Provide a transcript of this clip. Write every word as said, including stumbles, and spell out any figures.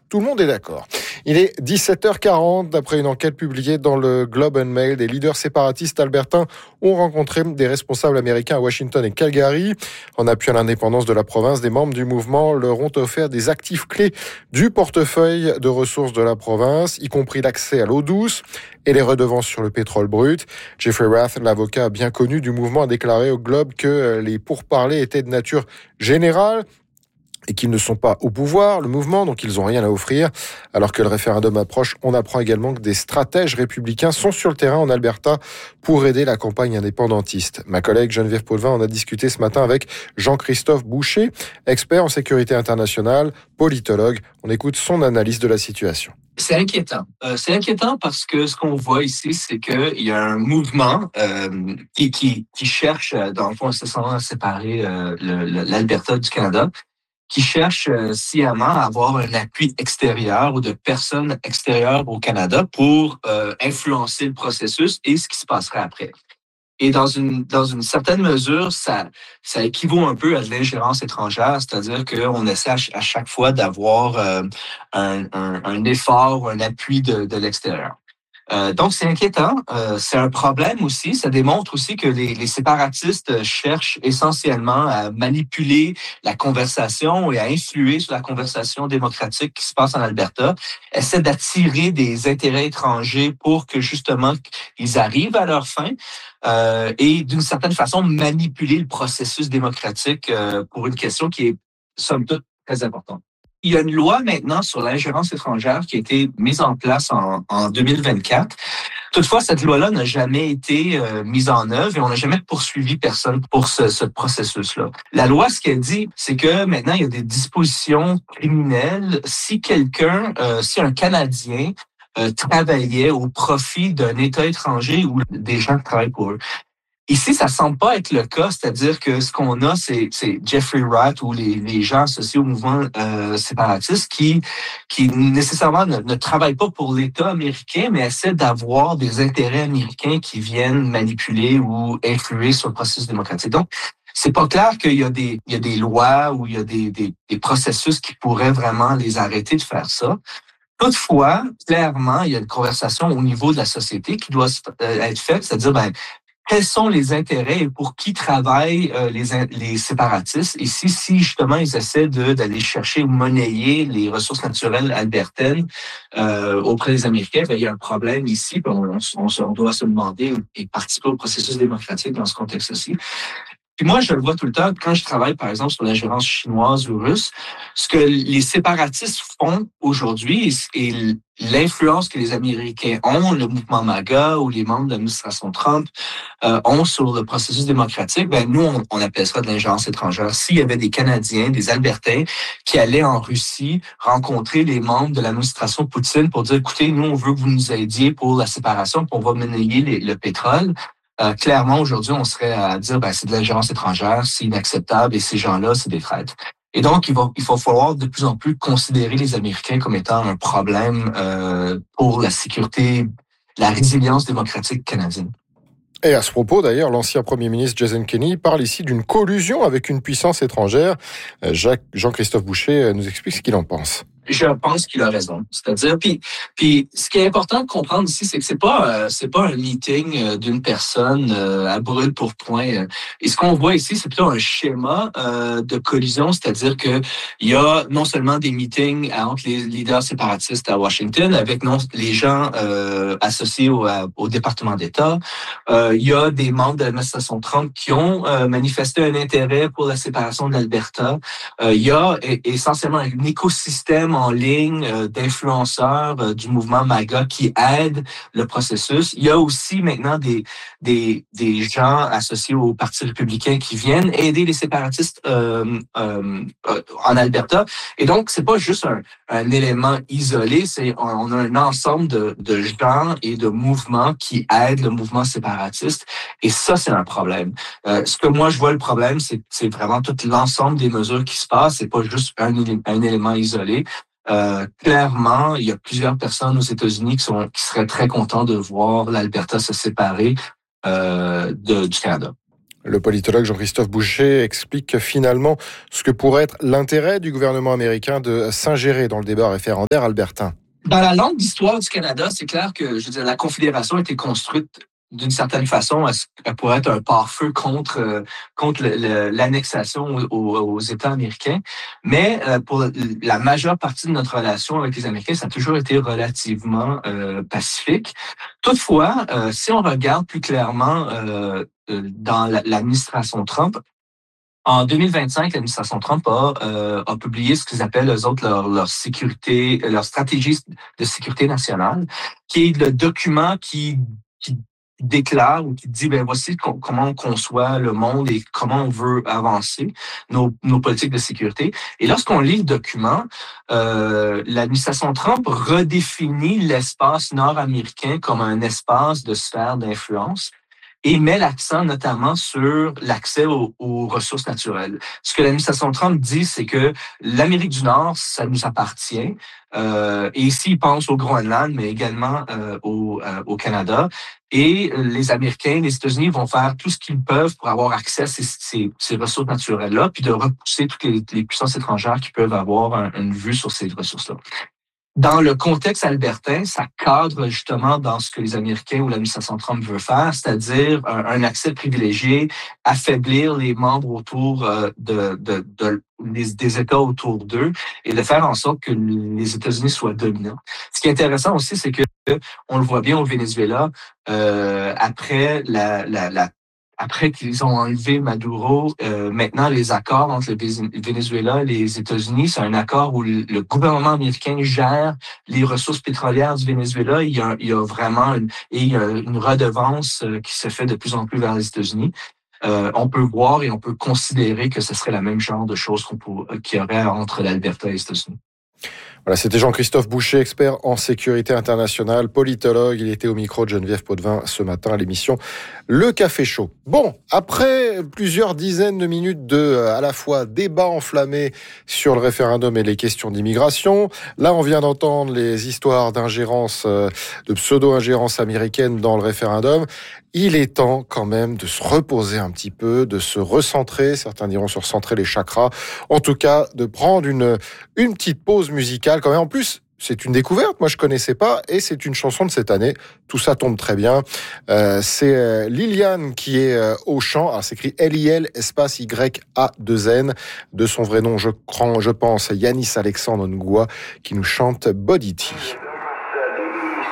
Tout le monde est d'accord. Il est dix-sept heures quarante. D'après une enquête publiée dans le Globe and Mail, des leaders séparatistes albertains ont rencontré des responsables américains à Washington et Calgary. En appui à l'indépendance de la province, des membres du mouvement leur ont offert des actifs clés du portefeuille de ressources de la province, y compris l'accès à l'eau douce et les redevances sur le pétrole brut. Jeffrey Rath, l'avocat bien connu du mouvement, a déclaré au Globe que les pourparlers étaient de nature générale et qu'ils ne sont pas au pouvoir, le mouvement, donc ils n'ont rien à offrir. Alors que le référendum approche, on apprend également que des stratèges républicains sont sur le terrain en Alberta pour aider la campagne indépendantiste. Ma collègue Geneviève Paulvin en a discuté ce matin avec Jean-Christophe Boucher, expert en sécurité internationale, politologue. On écoute son analyse de la situation. C'est inquiétant. Euh, c'est inquiétant parce que ce qu'on voit ici, c'est qu'il y a un mouvement euh, qui, qui, qui cherche, dans le fond, à séparer euh, le, le, l'Alberta du Canada, qui cherche euh, sciemment à avoir un appui extérieur ou de personnes extérieures au Canada pour euh, influencer le processus et ce qui se passerait après. Et dans une dans une certaine mesure, ça ça équivaut un peu à de l'ingérence étrangère, c'est-à-dire qu'on essaie à chaque fois d'avoir euh, un, un, un effort ou un appui de, de l'extérieur. Euh, donc, c'est inquiétant. Euh, c'est un problème aussi. Ça démontre aussi que les, les séparatistes cherchent essentiellement à manipuler la conversation et à influer sur la conversation démocratique qui se passe en Alberta. Essaient d'attirer des intérêts étrangers pour que, justement, ils arrivent à leur fin euh, et, d'une certaine façon, manipuler le processus démocratique euh, pour une question qui est, somme toute, très importante. Il y a une loi maintenant sur l'ingérence étrangère qui a été mise en place en, en deux mille vingt-quatre. Toutefois, cette loi-là n'a jamais été euh, mise en œuvre et on n'a jamais poursuivi personne pour ce, ce processus-là. La loi, ce qu'elle dit, c'est que maintenant, il y a des dispositions criminelles si quelqu'un, euh, si un Canadien euh, travaillait au profit d'un État étranger ou des gens qui travaillent pour eux. Ici, ça semble pas être le cas, c'est-à-dire que ce qu'on a, c'est, c'est Jeffrey Rath ou les, les gens associés au mouvement euh, séparatiste qui, qui nécessairement ne, ne travaillent pas pour l'État américain, mais essaient d'avoir des intérêts américains qui viennent manipuler ou influer sur le processus démocratique. Donc, c'est pas clair qu'il y a des, il y a des lois ou il y a des, des, des processus qui pourraient vraiment les arrêter de faire ça. Toutefois, clairement, il y a une conversation au niveau de la société qui doit être faite, c'est-à-dire, ben, quels sont les intérêts et pour qui travaillent euh, les, les séparatistes? Et si, si justement ils essaient de, d'aller chercher ou monnayer les ressources naturelles albertaines euh, auprès des Américains, bien, il y a un problème ici. On, on, on, on doit se demander et participer au processus démocratique dans ce contexte aussi. Puis moi, je le vois tout le temps, quand je travaille, par exemple, sur l'ingérence chinoise ou russe, ce que les séparatistes font aujourd'hui et l'influence que les Américains ont, le mouvement MAGA ou les membres de l'administration Trump euh, ont sur le processus démocratique, ben nous, on, on appelle ça de l'ingérence étrangère. S'il y avait des Canadiens, des Albertains qui allaient en Russie rencontrer les membres de l'administration Poutine pour dire, écoutez, nous, on veut que vous nous aidiez pour la séparation, puis on va monnayer les, le pétrole, Euh, clairement, aujourd'hui, on serait à dire ben c'est de l'ingérence étrangère, c'est inacceptable et ces gens-là, c'est des traîtres. Et donc, il va, il va falloir de plus en plus considérer les Américains comme étant un problème euh, pour la sécurité, la résilience démocratique canadienne. Et à ce propos, d'ailleurs, l'ancien Premier ministre Jason Kenney parle ici d'une collusion avec une puissance étrangère. Jacques, Jean-Christophe Boucher nous explique ce qu'il en pense. Je pense qu'il a raison. C'est-à-dire, puis, puis, ce qui est important de comprendre ici, c'est que c'est pas, euh, c'est pas un meeting euh, d'une personne euh, à brûle pour point. Et ce qu'on voit ici, c'est plutôt un schéma euh, de collision, c'est-à-dire que il y a non seulement des meetings entre les leaders séparatistes à Washington avec non les gens euh, associés au, au département d'État. Euh, il y a des membres de l'administration Trump qui ont euh, manifesté un intérêt pour la séparation de l'Alberta. Euh, il y a et, essentiellement un écosystème en ligne euh, d'influenceurs euh, du mouvement MAGA qui aident le processus. Il y a aussi maintenant des des des gens associés au Parti républicain qui viennent aider les séparatistes euh, euh, euh, en Alberta. Et donc, c'est pas juste un, un élément isolé, c'est on, on a un ensemble de, de gens et de mouvements qui aident le mouvement séparatiste. Et ça, c'est un problème. Euh, ce que moi, je vois le problème, c'est, c'est vraiment tout l'ensemble des mesures qui se passent. C'est pas juste un, un élément isolé. Euh, clairement, il y a plusieurs personnes aux États-Unis qui sont qui seraient très contents de voir l'Alberta se séparer euh, de, du Canada. Le politologue Jean-Christophe Boucher explique finalement ce que pourrait être l'intérêt du gouvernement américain de s'ingérer dans le débat référendaire albertain. Dans la longue histoire du Canada, c'est clair que je veux dire, la Confédération a été construite d'une certaine façon, elle pourrait être un pare-feu contre euh, contre le, le, l'annexation aux, aux États américains. Mais euh, pour la majeure partie de notre relation avec les Américains, ça a toujours été relativement euh, pacifique. Toutefois, euh, si on regarde plus clairement euh, dans l'administration Trump, en deux mille vingt-cinq, l'administration Trump a, euh, a publié ce qu'ils appellent, eux autres, leur, leur sécurité, leur stratégie de sécurité nationale, qui est le document qui, qui déclare ou qui dit, ben voici comment on conçoit le monde et comment on veut avancer nos, nos politiques de sécurité. Et lorsqu'on lit le document, euh, l'administration Trump redéfinit l'espace nord-américain comme un espace de sphère d'influence et met l'accent notamment sur l'accès aux, aux ressources naturelles. Ce que l'administration Trump dit, c'est que l'Amérique du Nord, ça nous appartient. Euh, et ici, il pense au Groenland, mais également euh, au, euh, au Canada. Et les Américains, les États-Unis vont faire tout ce qu'ils peuvent pour avoir accès à ces, ces, ces ressources naturelles-là, puis de repousser toutes les, les puissances étrangères qui peuvent avoir un, une vue sur ces ressources-là. Dans le contexte albertain, ça cadre justement dans ce que les Américains ou l'administration Trump veut faire, c'est-à-dire un, un accès privilégié, affaiblir les membres autour euh, de, de, de des, des États autour d'eux et de faire en sorte que les États-Unis soient dominants. Ce qui est intéressant aussi, c'est que on le voit bien au Venezuela, euh, après la, la, la Après qu'ils ont enlevé Maduro, euh, maintenant les accords entre le Venezuela et les États-Unis, c'est un accord où le, le gouvernement américain gère les ressources pétrolières du Venezuela. Il y a, il y a vraiment une, et il y a une redevance qui se fait de plus en plus vers les États-Unis. Euh, on peut voir et on peut considérer que ce serait la même genre de choses qu'on peut, qu'il y aurait entre l'Alberta et les États-Unis. Voilà, c'était Jean-Christophe Boucher, expert en sécurité internationale, politologue. Il était au micro de Geneviève Potvin ce matin à l'émission Le Café Chaud. Bon, après plusieurs dizaines de minutes de, à la fois, débat enflammé sur le référendum et les questions d'immigration, là, on vient d'entendre les histoires d'ingérence, de pseudo-ingérence américaine dans le référendum. Il est temps quand même de se reposer un petit peu, de se recentrer, certains diront se recentrer les chakras, en tout cas de prendre une, une petite pause musicale quand même. En plus, c'est une découverte, moi je connaissais pas, et c'est une chanson de cette année, tout ça tombe très bien. Euh, c'est euh, Liliane qui est euh, au chant, alors c'est écrit L I L espace Y A deux N, de son vrai nom je, crois, je pense Yanis Alexandre Ngoua, qui nous chante Body Tea.